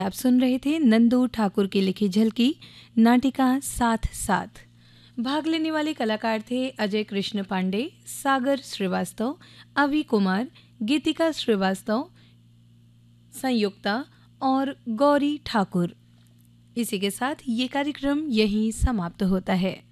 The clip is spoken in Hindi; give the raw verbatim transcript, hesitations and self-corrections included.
आप सुन रहे थे नंदू ठाकुर की लिखी झलकी नाटिका साथ साथ। भाग लेने वाले कलाकार थे अजय कृष्ण पांडे, सागर श्रीवास्तव, अवि कुमार, गीतिका श्रीवास्तव, संयुक्ता और गौरी ठाकुर। इसी के साथ ये कार्यक्रम यहीं समाप्त होता है।